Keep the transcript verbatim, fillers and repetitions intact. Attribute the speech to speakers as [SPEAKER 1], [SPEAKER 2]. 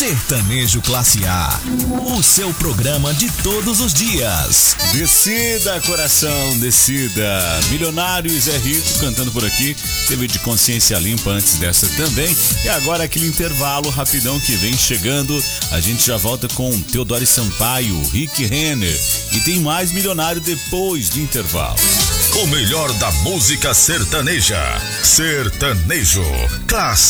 [SPEAKER 1] Sertanejo Classe A, o seu programa de todos os dias.
[SPEAKER 2] Decida, coração, decida. Milionário e Zé Rico cantando por aqui. Teve de Consciência Limpa antes dessa também. E agora aquele intervalo rapidão que vem chegando. A gente já volta com Teodoro Sampaio, Rick Renner. E tem mais Milionário depois do intervalo.
[SPEAKER 1] O melhor da música sertaneja. Sertanejo Classe